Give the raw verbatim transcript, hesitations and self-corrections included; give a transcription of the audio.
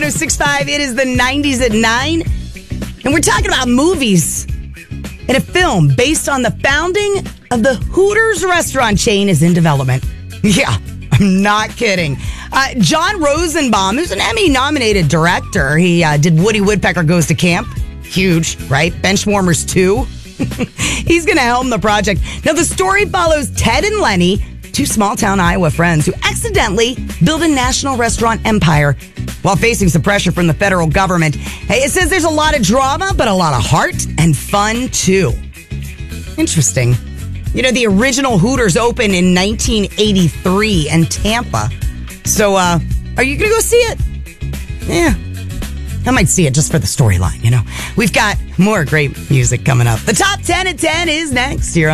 one oh six point five. It is the nineties at nine. And we're talking about movies. And a film based on the founding of the Hooters restaurant chain is in development. Yeah, I'm not kidding. Uh, John Rosenbaum, who's an Emmy-nominated director, he uh, did Woody Woodpecker Goes to Camp. Huge, right? Benchwarmers two. He's going to helm the project. Now, the story follows Ted and Lenny, two small-town Iowa friends who accidentally build a national restaurant empire while facing some pressure from the federal government. Hey, it says there's a lot of drama, but a lot of heart and fun, too. Interesting. You know, the original Hooters opened in nineteen eighty-three in Tampa. So, uh, are you going to go see it? Yeah. I might see it just for the storyline, you know. We've got more great music coming up. The Top ten at ten is next here on